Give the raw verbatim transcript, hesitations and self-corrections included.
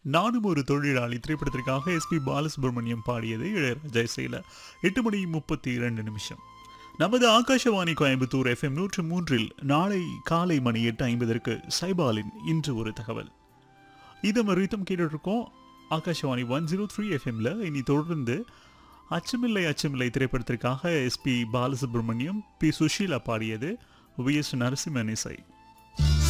நானும் ஒரு தொழிலாளி திரைப்படத்திற்காக எஸ்பி பாலசுப்ரமணியம் பாடியது இளையராஜா இசையில். எட்டு மணி முப்பத்தி இரண்டு நிமிஷம். நமது ஆகாஷவாணி கோயம்புத்தூர் எஃப்எம் நூற்று மூன்றில் நாளை காலை மணி எட்டு ஐம்பதற்கு சைபாலின் இன்று ஒரு தகவல். இதை மறுத்தம் கேட்டுருக்கோம் ஆகாஷவாணி ஒன் ஜீரோ த்ரீ எஃப்எம்ல. இனி தொடர்ந்து அச்சமில்லை அச்சமில்லை திரைப்படத்திற்காக எஸ்பி பாலசுப்ரமணியம், பி சுஷீலா பாடியது, வி எஸ் நரசிம்மன் இசை.